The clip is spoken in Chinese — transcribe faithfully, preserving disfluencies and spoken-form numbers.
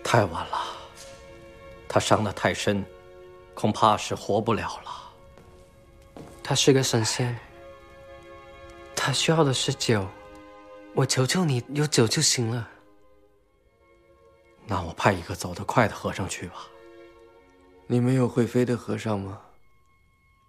太晚了，他伤得太深，恐怕是活不了了。 他是个神仙，他需要的是酒，我求求你，有酒就行了。 那我派一个走得快的和尚去吧。 你们有会飞的和尚吗？